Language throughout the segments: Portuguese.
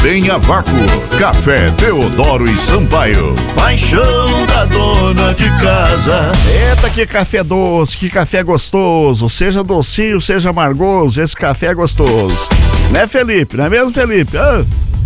Tem a Vácuo, Café Teodoro e Sampaio, paixão da dona de casa. Eita, que café doce, que café gostoso. Seja docinho, seja amargoso, esse café é gostoso. Né, Felipe? Não é mesmo, Felipe? Ah.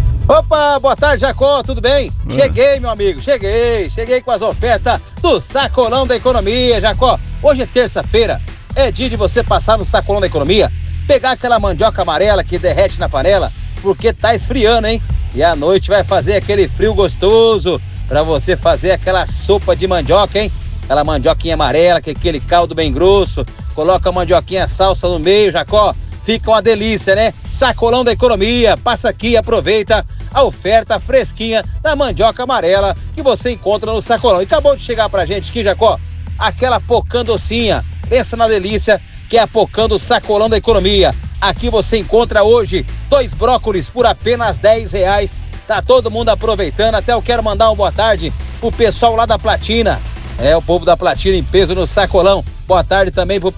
Opa, boa tarde, Jacó, tudo bem? Cheguei, meu amigo, cheguei com as ofertas do Sacolão da Economia, Jacó. Hoje é terça-feira, é dia de você passar no Sacolão da Economia, pegar aquela mandioca amarela que derrete na panela, porque tá esfriando, hein? E à noite vai fazer aquele frio gostoso pra você fazer aquela sopa de mandioca, hein? Aquela mandioquinha amarela, que é aquele caldo bem grosso, coloca a mandioquinha salsa no meio, Jacó. Fica uma delícia, né? Sacolão da Economia, passa aqui e aproveita a oferta fresquinha da mandioca amarela que você encontra no Sacolão. E acabou de chegar pra gente aqui, Jacó, aquela pocã docinha. Pensa na delícia que é a pocã do Sacolão da Economia. Aqui você encontra hoje 2 brócolis por apenas R$10. Tá todo mundo aproveitando. Até eu quero mandar uma boa tarde pro pessoal lá da Platina. É, o povo da Platina em peso no Sacolão. Boa tarde também pro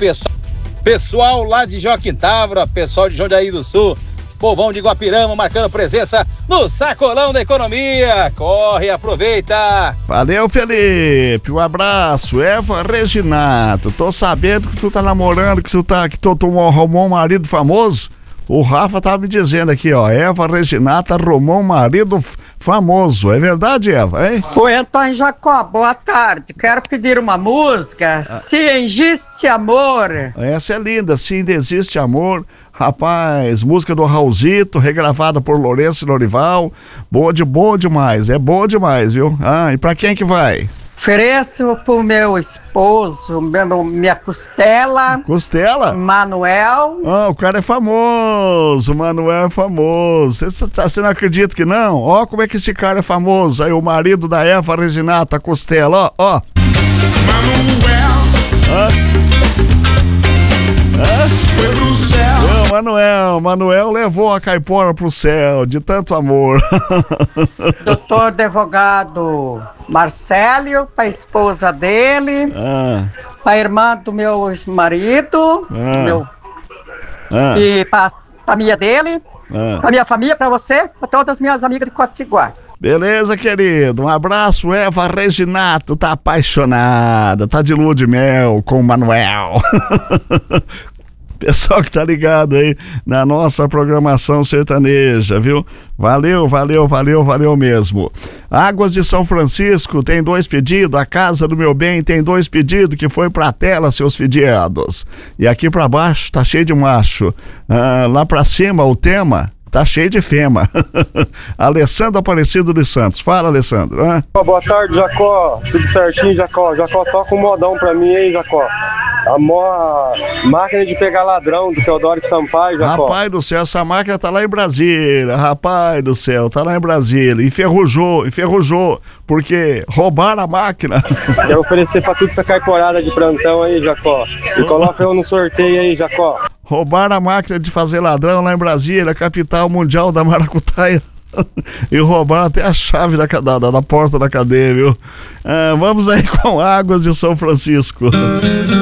pessoal lá de Joaquim Távora, pessoal de Jundiaí do Sul, povão de Guapirama marcando presença no Sacolão da Economia. Corre, aproveita. Valeu, Felipe, um abraço. Eva Reginato, tô sabendo que tu tá namorando, que tu arrumou um marido famoso. O Rafa tava me dizendo aqui, ó, Eva Reginata arrumou um marido famoso. É verdade, Eva, hein? Oi, Antônio Jacó, boa tarde. Quero pedir uma música, Se Existe Amor. Essa é linda, Se Existe Amor. Rapaz, música do Raulzito, regravada por Lourenço e Lorival. Boa demais, é boa demais, viu? Ah, e pra quem que vai? Ofereço pro meu esposo, minha costela. Costela? Manuel. Ah, o cara é famoso, Manuel é famoso. Você não acredita que não? Ó como é que esse cara é famoso. Aí o marido da Eva Reginata, Costela, ó. Manuel foi pro céu. Manuel levou a caipora pro céu, de tanto amor. Doutor advogado Marcélio, pra esposa dele, pra irmã do meu marido, e pra família dele, pra minha família, pra você, pra todas as minhas amigas de Cotiguar. Beleza, querido, um abraço. Eva Reginato tá apaixonada, tá de lua de mel com o Manuel. Pessoal que tá ligado aí na nossa programação sertaneja, viu? Valeu mesmo. Águas de São Francisco tem 2 pedidos, a Casa do Meu Bem tem 2 pedidos, que foi pra tela, seus fedidos. E aqui pra baixo tá cheio de macho. Lá pra cima o tema tá cheio de fema. Alessandro Aparecido dos Santos. Fala, Alessandro. Boa tarde, Jacó. Tudo certinho, Jacó. Jacó, toca um modão pra mim, hein, Jacó. A máquina de pegar ladrão do Teodoro e Sampaio, Jacó. Rapaz do céu, essa máquina tá lá em Brasília. Rapaz do céu, tá lá em Brasília. Enferrujou. Porque roubaram a máquina. Quero oferecer pra tudo essa caiporada de plantão aí, Jacó. E coloca eu no sorteio aí, Jacó. Roubaram a máquina de fazer ladrão lá em Brasília, capital mundial da maracutaia. E roubaram até a chave da porta da cadeia, viu? Vamos aí com Águas de São Francisco.